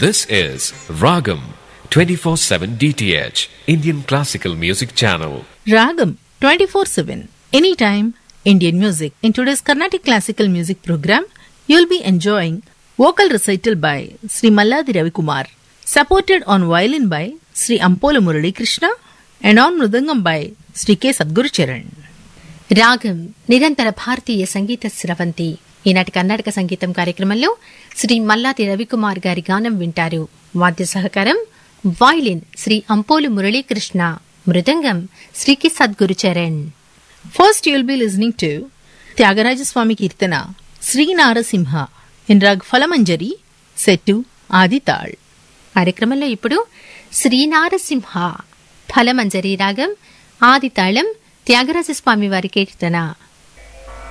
This is Ragam 24/7 DTH Indian Classical Music Channel. Ragam 24/7 anytime Indian music. In today's Carnatic Classical Music program, you'll be enjoying vocal recital by Sri Malladi Ravikumar, supported on violin by Sri Ampolu Murali Krishna and on mridangam by Sri K. Sadguru Charan. రాగం నిరంతర భారతీయ సంగీత స్రవంతి. ఈనాటి కర్ణాటక సంగీతం కార్యక్రమంలో శ్రీ మల్లాది రవికుమార్ గారి గానం వింటారు. వాద్య సహకారం వయలిన్ శ్రీ అంపోలు మురళీకృష్ణ, మృదంగం శ్రీ కి Sadhguru Charan. First, you'll be listening to Tyagaraja Swami Kirtana Sri Narasimha in Rag Falamanjari set to Adi Tal. కార్యక్రమంలో ఇప్పుడు శ్రీ నారసింహ ఫలమంజరి రాగం ఆది తాళం త్యాగరాజస్వామి వారి కీర్తన.